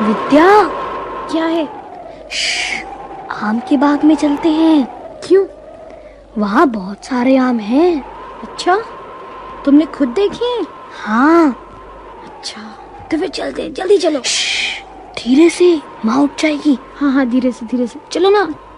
विद्या, क्या है? आम के बाग में चलते हैं। क्यों? वहाँ बहुत सारे आम हैं। अच्छा, तुमने खुद देखे हैं? हाँ। अच्छा, तो फिर चलते हैं, जल्दी चलो। धीरे से, माँ उठ जाएगी। हाँ हाँ, धीरे से चलो ना।